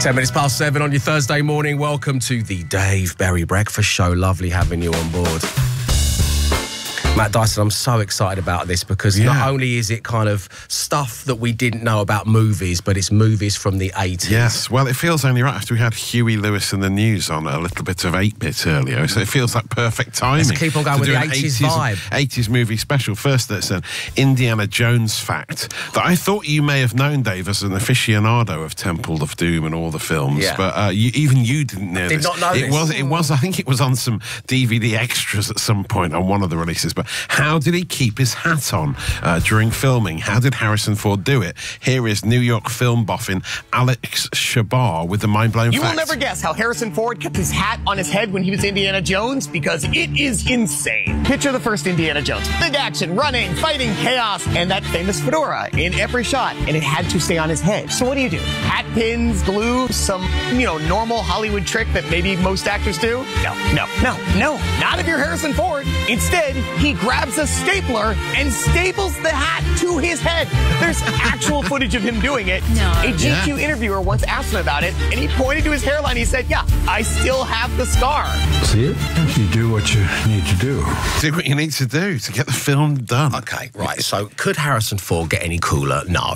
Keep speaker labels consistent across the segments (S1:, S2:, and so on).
S1: 7:10 on your Thursday morning. Welcome to the Dave Berry Breakfast Show. Lovely having you on board. Matt Dyson, I'm so excited about this because not only is it kind of stuff that we didn't know about movies, but it's movies from the 80s.
S2: Yes, well, it feels only right after we had Huey Lewis and the News on a little bit of 8-bit earlier, so it feels like perfect timing.
S1: Let's keep on going with the 80s vibe.
S2: 80s movie special. First, there's an Indiana Jones fact that I thought you may have known, Dave, as an aficionado of Temple of Doom and all the films, but even you didn't know this.
S1: Did not know this.
S2: It was, I think it was on some DVD extras at some point on one of the releases, but how did he keep his hat on during filming? How did Harrison Ford do it? Here is New York film boffin Alex Shabar with the mind-blowing fact.
S3: You will never guess how Harrison Ford kept his hat on his head when he was Indiana Jones, because it is insane. Picture the first Indiana Jones. Big action, running, fighting, chaos, and that famous fedora in every shot, and it had to stay on his head. So what do? Hat pins, glue, some, normal Hollywood trick that maybe most actors do? No, not if you're Harrison Ford. Instead, he grabs a stapler and staples the hat to his head. There's actual footage of him doing it.
S4: No.
S3: A GQ interviewer once asked him about it, and he pointed to his hairline. He said, yeah, I still have the scar.
S5: See it? You do what you need to do.
S2: Do what you need to do to get the film done.
S1: Okay, right. So, could Harrison Ford get any cooler? No.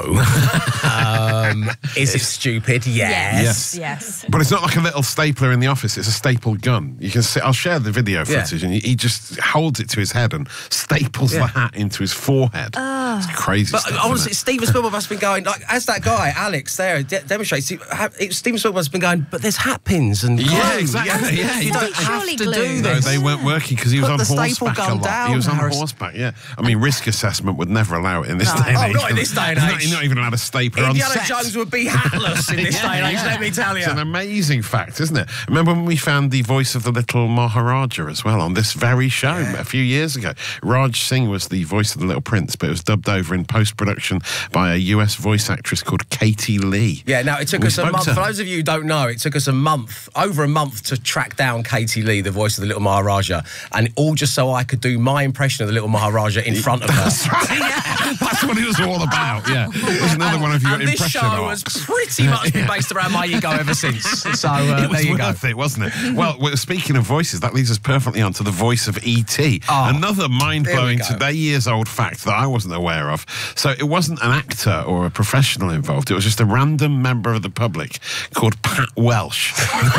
S1: Is it stupid?
S4: Yes.
S2: But it's not like a little stapler in the office. It's a staple gun. You can see. I'll share the video footage, and he just holds it to his head and staples the hat into his forehead. It's crazy.
S1: But
S2: stuff,
S1: honestly, Steven Spielberg must have been going, like, as that guy, Alex, there demonstrates, Steven Spielberg must have been going, but there's hat pins and glue.
S2: Yeah, exactly. Yeah,
S1: you don't have to do this.
S2: No, they weren't working because he was on horseback a lot.
S1: Down,
S2: he was on
S1: Harris.
S2: Horseback, yeah. I mean, risk assessment would never allow it in this day and age.
S1: Not in this day and age.
S2: He's not even allowed a stapler on set.
S1: Indiana Jones would be hatless in this day and age, let me tell you.
S2: It's an amazing fact, isn't it? Remember when we found the voice of the little Maharaja as well on this very show a few years ago? Raj Singh was the voice of the Little Prince, but it was dubbed over in post-production by a US voice actress called Katie Lee.
S1: Yeah, now it took us a month. For those of you who don't know, it took us over a month to track down Katie Lee, the voice of the Little Maharaja, and all just so I could do my impression of the Little Maharaja in front of her.
S2: That's right. That's what it was all about, It was another one of your impression
S1: this show has pretty much been based around my ego ever since. So there you go.
S2: Worth it, wasn't it? Well, speaking of voices, that leads us perfectly on to the voice of E.T. Another mind-blowing, today-years-old fact that I wasn't aware of. So it wasn't an actor or a professional involved. It was just a random member of the public called Pat Welsh.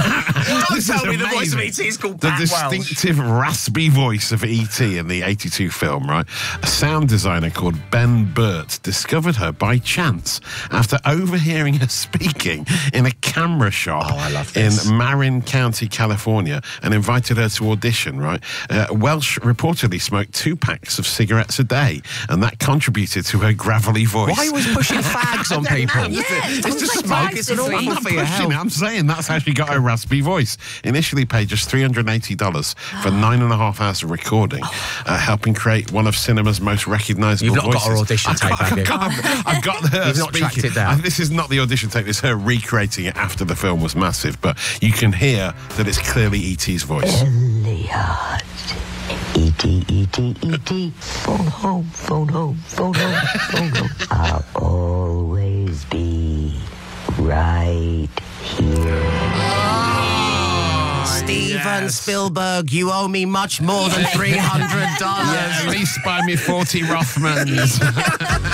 S1: Don't tell me the voice of E.T. is called Pat Welsh.
S2: The distinctive, raspy voice of E.T. in the 82 film, right? A sound designer called Ben Burt discovered her by chance after overhearing her speaking in a camera shop in Marin County, California, and invited her to audition, right? Welsh reportedly smoked 2 packs of cigarettes a day, and that contributed to her gravelly voice.
S1: Why was pushing fags on people?
S2: It's just smoke. It's
S1: all
S2: not pushing it. I'm saying that's how she got her raspy voice. Initially paid just $380 for 9.5 hours of recording, helping create one of cinema's most recognisable voices.
S1: You've not got her audition tape, have you?
S2: I've got her
S1: You've not tracked it down.
S2: This is not the audition tape. It's her recreating it after the film was massive, but you can hear that it's clearly E.T.'s voice.
S6: Elliot. E.T., E.T., E.T. Phone home, phone home, phone home, phone home. I'll always be right here.
S1: Steven Spielberg, you owe me much more than $300.
S2: At least buy me 40 Rothmans.